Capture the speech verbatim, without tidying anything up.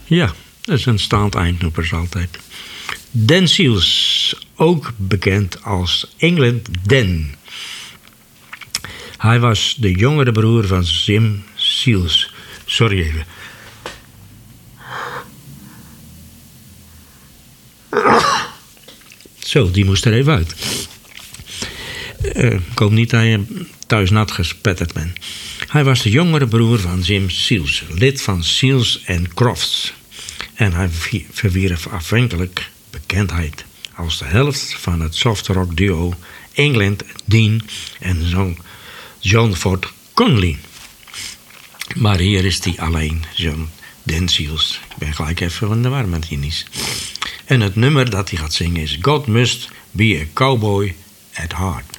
Ja, dat is een staand eindnoepers altijd. Dan Seals, ook bekend als England Dan. Hij was de jongere broer van Jim Seals. Sorry even. Zo, die moest er even uit. Uh, ik hoop niet dat je thuis nat gespetterd bent. Hij was de jongere broer van Jim Seals, lid van Seals and Crofts. En hij verwierf afhankelijk bekendheid als de helft van het softrock duo England Dean en John, John Ford Conley. Maar hier is hij alleen, John Dan Seals. Ik ben gelijk even van de war met die niet. En het nummer dat hij gaat zingen is God Must Be a Cowboy at Heart.